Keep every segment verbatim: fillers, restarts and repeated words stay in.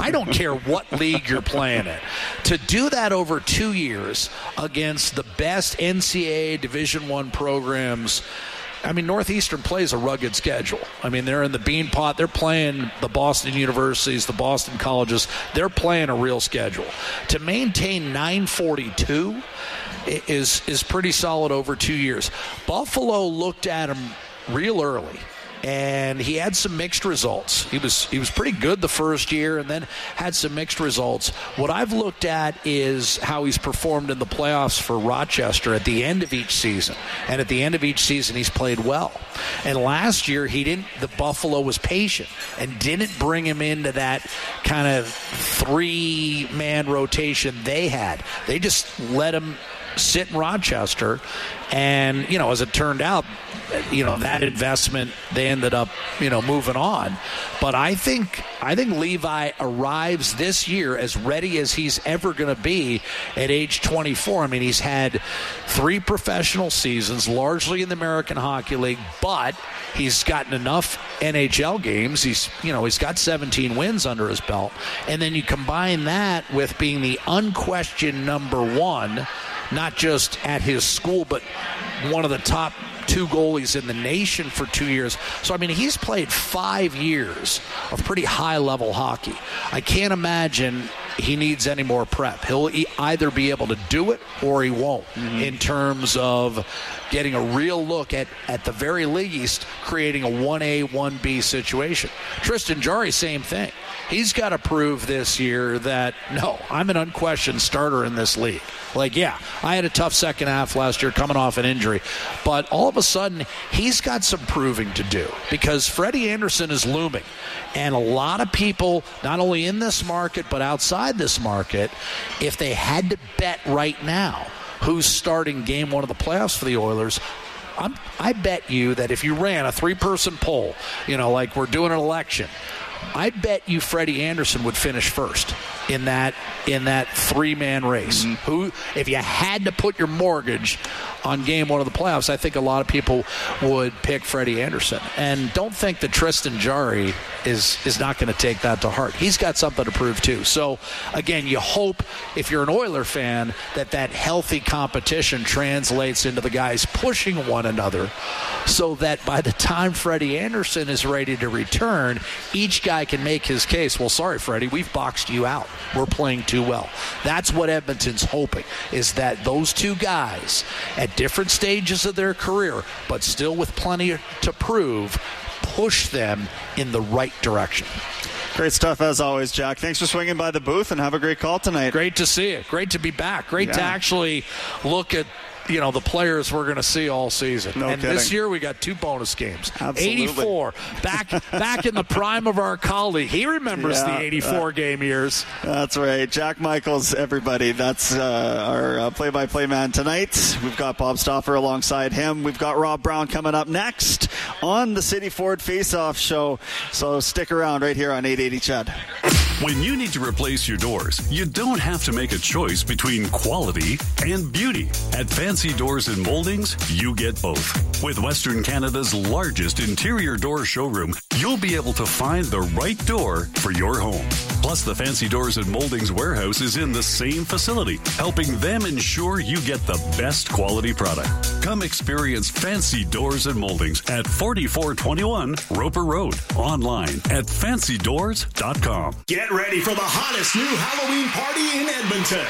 I don't care what league you're playing in. To do that over two years against the best N C double A Division I programs, I mean, Northeastern plays a rugged schedule. I mean, they're in the bean pot. They're playing the Boston universities, the Boston colleges. They're playing a real schedule. To maintain nine forty-two is is pretty solid over two years. Buffalo looked at him real early, and he had some mixed results. He was he was pretty good the first year and then had some mixed results. What I've looked at is how he's performed in the playoffs for Rochester at the end of each season. And at the end of each season, he's played well. And last year, he didn't. The Buffalo was patient and didn't bring him into that kind of three-man rotation they had. They just let him sit in Rochester, and, you know, as it turned out, you know, that investment, they ended up, you know, moving on. But I think I think Levi arrives this year as ready as he's ever going to be at age twenty-four. I mean, he's had three professional seasons, largely in the American Hockey League, but he's gotten enough N H L games. He's, you know, he's got seventeen wins under his belt. And then you combine that with being the unquestioned number one, not just at his school, but one of the top two goalies in the nation for two years. So, I mean, he's played five years of pretty high-level hockey. I can't imagine he needs any more prep. He'll either be able to do it or he won't, mm-hmm. in terms of getting a real look at, at the very least, creating a one A, one B situation. Tristan Jarry, same thing. He's got to prove this year that, no, I'm an unquestioned starter in this league. Like, yeah, I had a tough second half last year coming off an injury, but all of a sudden, he's got some proving to do because Freddie Anderson is looming. And a lot of people, not only in this market, but outside this market, if they had to bet right now who's starting game one of the playoffs for the Oilers, I'm, I bet you that if you ran a three-person poll, you know, like we're doing an election, I bet you Freddie Anderson would finish first in that in that three-man race. Mm-hmm. Who, if you had to put your mortgage on game one of the playoffs, I think a lot of people would pick Freddie Anderson. And don't think that Tristan Jarry is is not going to take that to heart. He's got something to prove too. So again, you hope, if you're an Oiler fan, that that healthy competition translates into the guys pushing one another, so that by the time Freddie Anderson is ready to return, each guy can make his case. Well, sorry, Freddie, we've boxed you out. We're playing too well. That's what Edmonton's hoping, is that those two guys at different stages of their career, but still with plenty to prove, push them in the right direction. Great stuff as always, Jack. Thanks for swinging by the booth, and have a great call tonight. Great to see it. Great to be back. Great yeah. to actually look at, you know, the players we're going to see all season. No and kidding. This year we got two bonus games. Absolutely. eighty-four, back back in the prime of our colleague. He remembers yeah, the eighty-four uh, game years. That's right. Jack Michaels, everybody. That's uh, our uh, play-by-play man tonight. We've got Bob Stauffer alongside him. We've got Rob Brown coming up next on the City Ford Face-Off Show. So stick around right here on eight eighty C H U D. When you need to replace your doors, you don't have to make a choice between quality and beauty. At Fancy Doors and Moldings, you get both. With Western Canada's largest interior door showroom, you'll be able to find the right door for your home. Plus, the Fancy Doors and Moldings warehouse is in the same facility, helping them ensure you get the best quality product. Come experience Fancy Doors and Moldings at forty-four twenty-one Roper Road. Online at fancy doors dot com. Get ready for the hottest new Halloween party in Edmonton.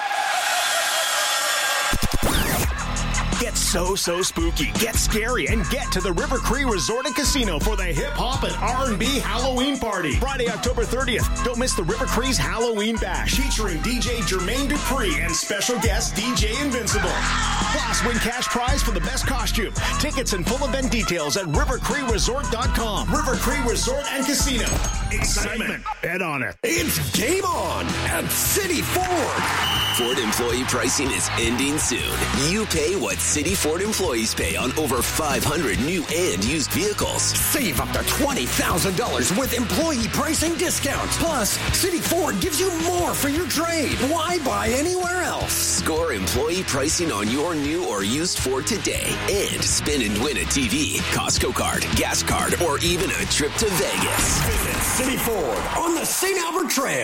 Get so, so spooky, get scary, and get to the River Cree Resort and Casino for the hip-hop and R and B Halloween party. Friday, October thirtieth. Don't miss the River Cree's Halloween Bash, featuring D J Jermaine Dupree and special guest D J Invincible. Plus, win cash prize for the best costume. Tickets and full event details at river cree resort dot com. River Cree Resort and Casino. Excitement. Bet on it. It's game on at City Ford. Ford employee pricing is ending soon. You pay what City Ford employees pay on over five hundred new and used vehicles. Save up to twenty thousand dollars with employee pricing discounts. Plus, City Ford gives you more for your trade. Why buy anywhere else? Score employee pricing on your new or used Ford today and spin and win a T V, Costco card, gas card, or even a trip to Vegas. Visit City Ford on the Saint Albert Trail.